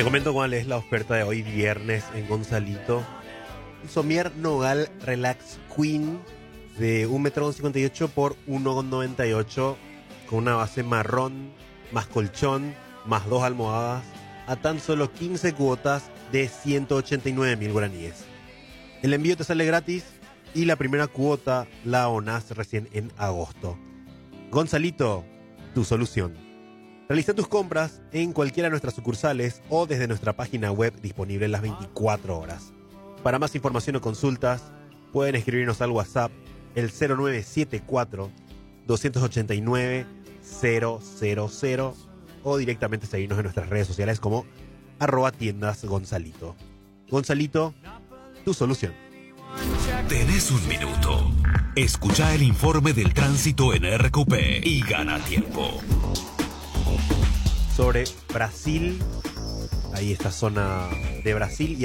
Te comento cuál es la oferta de hoy viernes en Gonzalito. Un somier Nogal Relax Queen de 1,58 m por 1,98 con una base marrón, más colchón, más 2 almohadas, a tan solo 15 cuotas de 189.000 guaraníes. El envío te sale gratis y la primera cuota la abonás recién en agosto. Gonzalito, tu solución. Realiza tus compras en cualquiera de nuestras sucursales o desde nuestra página web disponible las 24 horas. Para más información o consultas, pueden escribirnos al WhatsApp el 0974-289-000 o directamente seguirnos en nuestras redes sociales como @tiendasgonzalito. Gonzalito, tu solución. Tenés un minuto. Escucha el informe del tránsito en RQP y gana tiempo. Sobre Brasil, ahí esta zona de Brasil.